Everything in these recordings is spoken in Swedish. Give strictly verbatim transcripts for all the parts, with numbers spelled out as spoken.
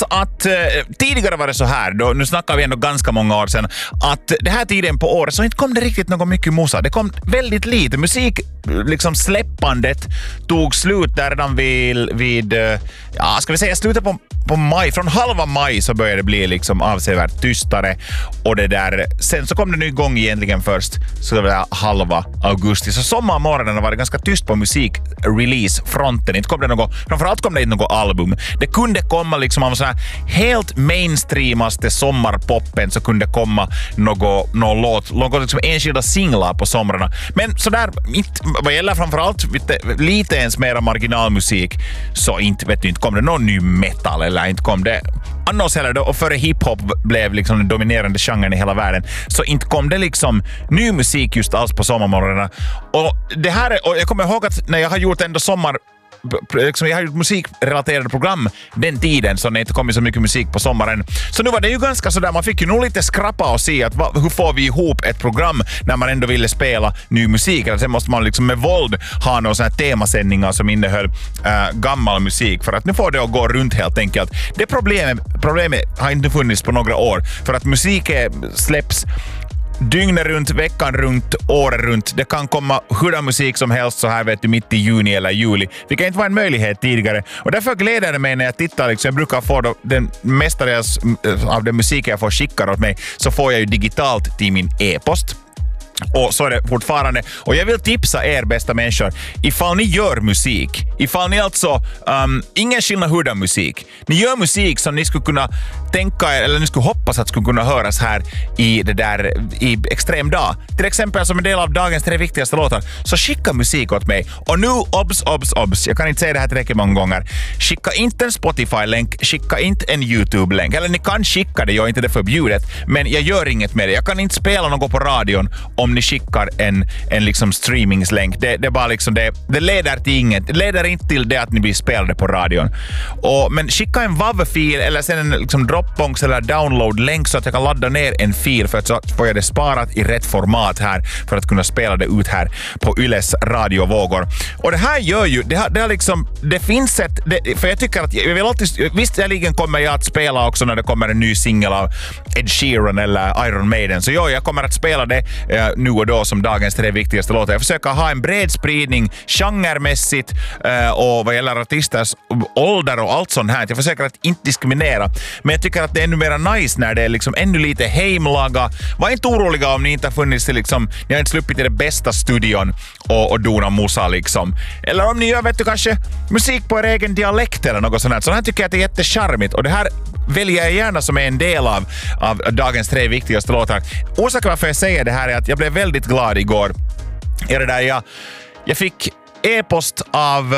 minns att eh, tidigare var det så här, då, nu snackar vi ändå ganska många år sedan, att det här tiden på året så inte kom det riktigt något mycket musa. Det kom väldigt lite. Musik, liksom släppandet tog slut där redan vid, vid ja, ska vi säga slutet på, på maj. Från halva maj så började det bli liksom avsevärt tystare och det där, sen så kom det nu igång egentligen först så det var halva augusti. Så sommarmorgonen var det ganska tyst på musik-release-fronten. Inte kom det något, framförallt kom det inte något album. Det kunde komma liksom av så här helt mainstreamaste sommarpoppen så kunde komma något, något låt, något liksom enskilda singlar på somrarna. Men sådär, inte, vad gäller framförallt lite ens mera marginalmusik så inte, vet du, inte kom det någon ny metal eller inte kom det annars heller då, och före hiphop blev liksom den dominerande genren i hela världen så inte kom det liksom ny musik just alls på sommarmorgonerna. Och det här är, och jag kommer ihåg att när jag har gjort ändå sommar liksom, jag har gjort musikrelaterade program den tiden så det inte kommit så mycket musik på sommaren. Så nu var det ju ganska sådär, man fick ju nog lite skrappa och se att va, hur får vi ihop ett program när man ändå ville spela ny musik. Eller sen måste man liksom med våld ha några sådana här temasändningar som innehöll äh, gammal musik för att nu får det att gå runt helt enkelt. Det problemet, problemet har inte funnits på några år för att musik släpps dygnet runt, veckan runt, året runt. Det kan komma hurdan musik som helst så här vet du mitt i juni eller juli. Det kan inte vara en möjlighet tidigare. Och därför gläder det mig när jag tittar. Liksom, jag brukar få då, den mestadels av den musiken jag får skickar åt mig så får jag ju digitalt till min e-post. Och så är det fortfarande. Och jag vill tipsa er bästa människor. Ifall ni gör musik. Ifall ni alltså... Um, ingen skillnad hurdan musik. Ni gör musik som ni skulle kunna tänka er, eller ni skulle hoppas att skulle kunna höras här i det där i extrem dag. Till exempel som en del av dagens tre viktigaste låtar. Så skicka musik åt mig. Och nu, obs, obs, obs. Jag kan inte säga det här tillräckligt många gånger. Skicka inte en Spotify-länk. Skicka inte en YouTube-länk. Eller ni kan skicka det, jag är inte det förbjudet. Men jag gör inget med det. Jag kan inte spela något på radion om ni skickar en, en liksom streamingslänk. Det, det, bara liksom det, det leder till inget. Det leder inte till det att ni blir spelade på radion. Och, men skicka en W A V-fil eller sen en liksom Dropbox eller download-länk så att jag kan ladda ner en fil för att så får jag det sparat i rätt format här för att kunna spela det ut här på Yles radiovågor. Och det här gör ju, det, har, det, har liksom, det finns ett, det, för jag tycker att jag vill alltid, visst jag kommer jag att spela också när det kommer en ny singel av Ed Sheeran eller Iron Maiden. Så ja, jag kommer att spela det eh, nu och då som dagens tre viktigaste låtar. Jag försöker ha en bred spridning genremässigt eh, och vad gäller artisters ålder och allt sånt här. Jag försöker att inte diskriminera. Men jag tycker att det är ännu mer nice när det är liksom ännu lite heimlaga. Var inte oroliga om ni inte har funnits till liksom, ni har inte sluppit i det bästa studion och, och dona musa liksom. Eller om ni gör, vet du, kanske musik på er egen dialekt eller något sånt här. Så här tycker jag att det är jättecharmigt. Och det här väljer jag gärna som är en del av, av dagens tre viktigaste låtar. Orsaken varför jag säger det här är att jag blev väldigt glad igår. Är det där jag, jag fick e-post av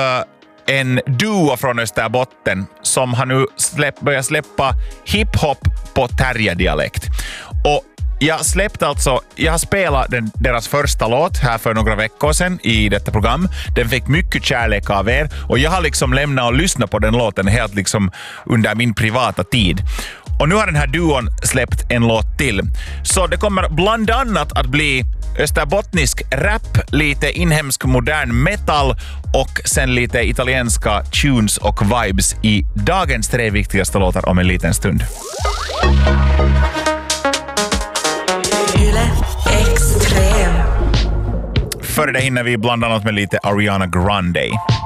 en duo från Österbotten som har nu släpp, börjat släppa hiphop på terrierdialekt. Och jag släppte alltså, jag har spelat den, deras första låt här för några veckor sedan i detta program. Den fick mycket kärlek av er och jag har liksom lämnat och lyssnat på den låten helt liksom under min privata tid. Och nu har den här duon släppt en låt till. Så det kommer bland annat att bli österbottnisk rap, lite inhemsk modern metal och sen lite italienska tunes och vibes i dagens tre viktigaste låtar om en liten stund. Före det hinner vi bland annat med lite Ariana Grande.